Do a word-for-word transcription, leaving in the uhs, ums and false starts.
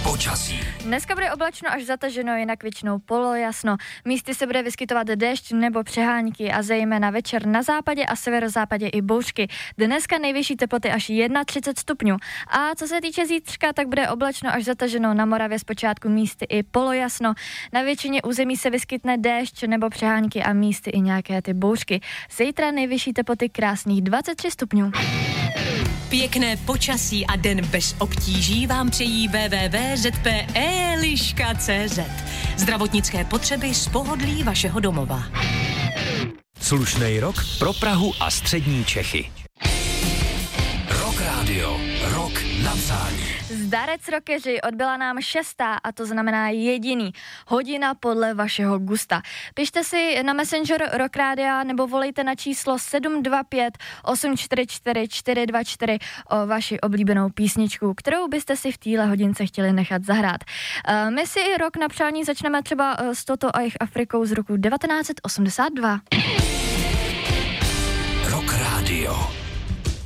počasí. Dneska bude oblačno až zataženo, jinak většinou polojasno. Místy se bude vyskytovat déšť nebo přehánky a zejména večer na západě a severozápadě i bouřky. Dneska nejvyšší teploty až třicet jedna stupňů. A co se týče zítřka, tak bude oblačno až zataženo, na Moravě zpočátku místy i polojasno. Na většině území se vyskytne déšť nebo přehánky a místy i nějaké ty bouřky. Zítra nejvyšší teploty krásných dvacet tři stupňů. Pěkné počasí a den bez obtíží vám přejí w w w tečka z p eliška tečka c z. Zdravotnické potřeby z pohodlí vašeho domova. Slušnej rok pro Prahu a střední Čechy. Rock Radio, rok na přání. Zdarec rokeři, odbyla nám šestá a to znamená jediný hodina podle vašeho gusta. Pište si na Messenger Rock Rádia nebo volejte na číslo sedm dva pět osm čtyři čtyři čtyři dva čtyři o vaši oblíbenou písničku, kterou byste si v téhle hodince chtěli nechat zahrát. My si rok na přání začneme třeba s Toto a jejich Afrikou z roku devatenáct set osmdesát dva. Rock Radio.